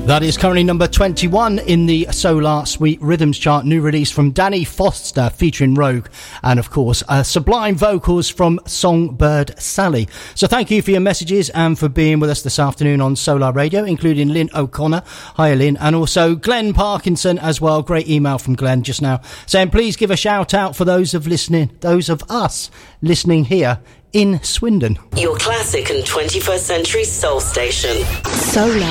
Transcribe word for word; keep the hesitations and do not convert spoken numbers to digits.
That is currently number twenty-one in the Solar Sweet Rhythms chart. New release from Danny Foster featuring Rogue, and of course uh, sublime vocals from Songbird Sally. So thank you for your messages and for being with us this afternoon on Solar Radio, including Lynn O'Connor. Hi Lynn. And also Glenn Parkinson as well. Great email from Glenn just now saying please give a shout out for those of listening, those of us listening here in Swindon. Your classic and twenty-first century soul station. Solar.